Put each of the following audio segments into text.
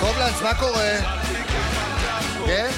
קובלנץ, מה קורה? כן?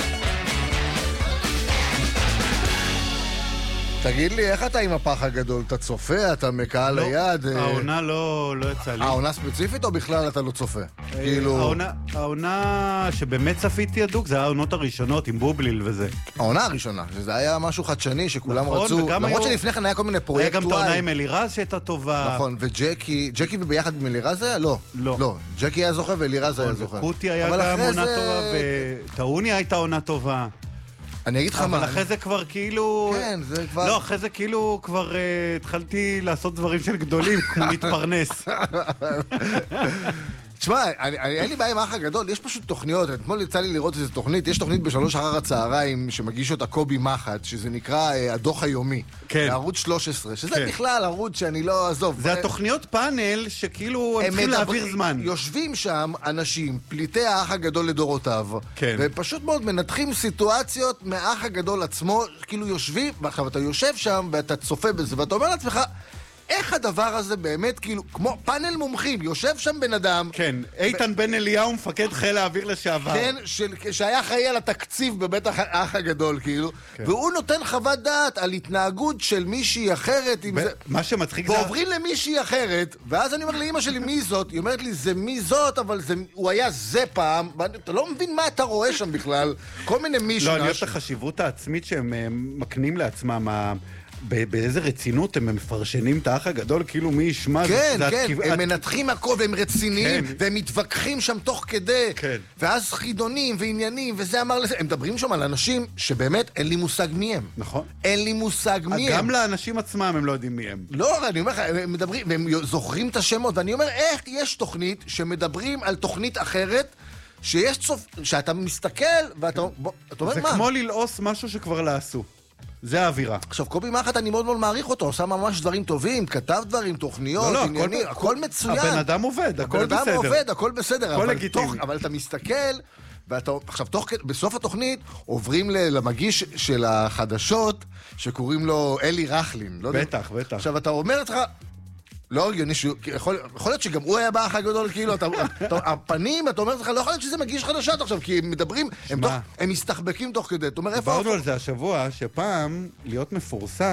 תגיד לי, איך אתה עם הפח הגדול? אתה צופה? אתה מקהל ליד? העונה לא יצא לי. העונה ספציפית או בכלל אתה לא צופה? כאילו... העונה שבאמת צפיתי הדוק זה העונות הראשונות עם בובליל וזה. העונה הראשונה, שזה היה משהו חדשני שכולם רצו, למרות שלפני כן היה כל מיני פרויקט היה גם את העונה עם אלירז שהייתה טובה. נכון, וג'קי וביחד עם אלירז היה? לא. ג'קי היה זוכה ואלירז היה זוכה. וקוטי היה גם עונה טובה וטאוני הייתה עונה טובה. אני אגיד לך מה... אבל אחרי זה כבר כאילו... כן, זה כבר... לא, אחרי זה כאילו כבר התחלתי לעשות דברים של גדולים, כמו להתפרנס. תשמע, אין לי בעיה עם האח הגדול, יש פשוט תוכניות, אתמול יצא לי לראות איזו תוכנית, יש תוכנית ב3 אחר הצהריים שמגיש אותה קובי מחט, שזה נקרא הדוח היומי, לערוץ 13, שזה בכלל ערוץ שאני לא אעזוב. זה התוכניות פאנל שכאילו הם צריכים להעביר זמן. יושבים שם אנשים, פליטי האח הגדול לדורותיו, ופשוט מאוד מנתחים סיטואציות מהאח הגדול עצמו, כאילו יושבים, ועכשיו אתה יושב שם ואתה צופה בזה, ואתה אומר לעצמך, איך הדבר הזה באמת, כאילו, כמו פאנל מומחים, יושב שם בן אדם... כן, איתן בן אליהו, מפקד חיל האוויר לשעבר. כן, שהיה אחראי על התקציב בבית האח הגדול, כאילו, והוא נותן חוות דעת על התנהגות של מישהי אחרת, מה שמצחיק זה... ועוברים למישהי אחרת, ואז אני אומר לאמא שלי, מי זאת? היא אומרת לי, זה מי זאת, אבל הוא היה זה פעם, ואתה לא מבין מה אתה רואה שם בכלל, כל מיני מישהו... לא, אני אוהב את החשיבות העצמית שהם מקנים לעצמם, באיזה רצינות הם מפרשנים את האח הגדול, כאילו מי ישמע... כן, הם מנתחים הכל והם רציניים, והם מתווכחים שם תוך כדי, ואז חידונים ועניינים, וזה אמר לזה, הם מדברים שם על אנשים שבאמת אין לי מושג מי הם. נכון. אין לי מושג מי הם. גם לאנשים עצמם הם לא יודעים מי הם. לא, אני אומר לך, הם מדברים, והם זוכרים את השמות, ואני אומר, איך יש תוכנית שמדברים על תוכנית אחרת, שאתה מסתכל, ואתה אומר, זה מה? כמו ללעוס משהו שכבר לעשו. זה האווירה. עכשיו, קובי מחט, אני מאוד מאוד מעריך אותו, עושה ממש דברים טובים, כתב דברים, תוכניות, עניינים, הכל מצוין. הבן אדם עובד, הכל בסדר. הבן אדם עובד, הכל בסדר. הכל לגיטימי. אבל אתה מסתכל, עכשיו, בסוף התוכנית, עוברים למגיש של החדשות, שקוראים לו אלי רחלין. בטח. עכשיו, אתה אומר לך, לא הגיוני, יכול להיות שגם הוא היה באח הגדול, כאילו, הפנים, אתה אומר לך, לא יכול להיות שזה מגיש חדשות עכשיו, כי הם מדברים, הם מסתחבקים תוך כדי. דיברנו על זה השבוע, שפעם להיות מפורסם,